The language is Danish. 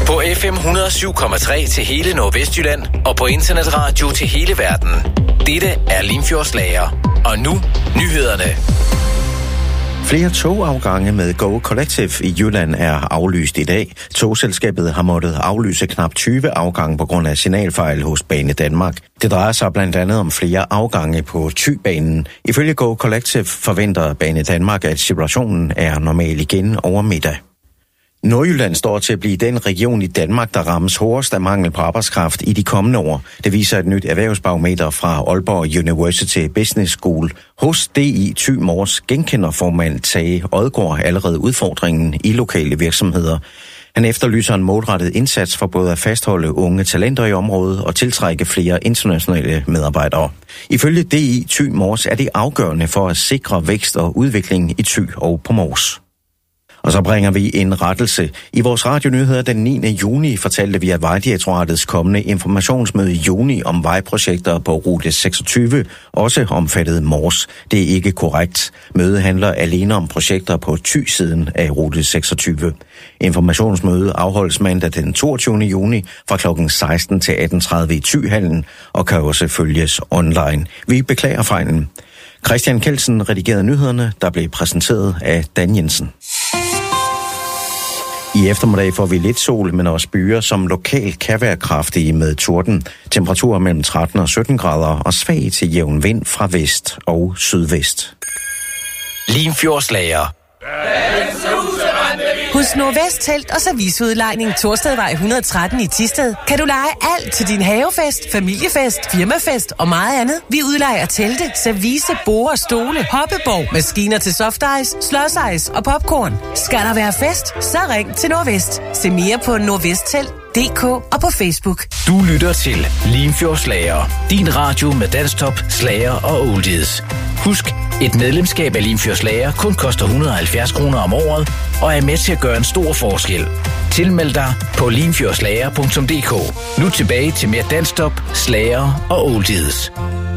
På FM 107,3 til hele Nordvestjylland og på internetradio til hele verden. Dette er Limfjordslager. Og nu nyhederne. Flere togafgange med Go Collective i Jylland er aflyst i dag. Togselskabet har måttet aflyse knap 20 afgange på grund af signalfejl hos Bane Danmark. Det drejer sig blandt andet om flere afgange på Thy-banen. Ifølge Go Collective forventer Bane Danmark, at situationen er normal igen over middag. Nordjylland står til at blive den region i Danmark, der rammes hårdest af mangel på arbejdskraft i de kommende år. Det viser et nyt erhvervsbarometer fra Aalborg University Business School. Hos DI Thy Mors genkender formand Tage Odgaard allerede udfordringen i lokale virksomheder. Han efterlyser en målrettet indsats for både at fastholde unge talenter i området og tiltrække flere internationale medarbejdere. Ifølge DI Thy Mors er det afgørende for at sikre vækst og udvikling i Thy og på Mors. Og så bringer vi en rettelse. I vores radionyheder den 9. juni fortalte vi, at Vejdirektoratets kommende informationsmøde i juni om vejprojekter på rute 26 også omfattede Mors. Det er ikke korrekt. Mødet handler alene om projekter på Thy-siden af rute 26. Informationsmødet afholdes mandag den 22. juni fra kl. 16 til 18.30 i Thy-hallen og kan også følges online. Vi beklager fejlen. Christian Kelsen redigerede nyhederne, der blev præsenteret af Dan Jensen. I eftermiddag får vi lidt sol, men også byer, som lokalt kan være kraftige med torden. Temperaturer mellem 13 og 17 grader og svag til jævn vind fra vest og sydvest. Limfjordslager. Hos Nordvest Telt og Serviceudlejning Torstedvej 113 i Thisted kan du leje alt til din havefest, familiefest, firmafest og meget andet. Vi udlejer telte, service, borde, stole, hoppeborg, maskiner til softice, slåsejs og popcorn. Skal der være fest, så ring til Nordvest. Se mere på nordvesttelt.dk og på Facebook. Du lytter til Limfjordslager. Din radio med danstop, slager og oldies. Husk, et medlemskab af Limfjordslager kun koster 170 kroner om året og er med til at gøre en stor forskel. Tilmeld dig på limfjordslager.dk. Nu tilbage til mere danstop, slager og oldies.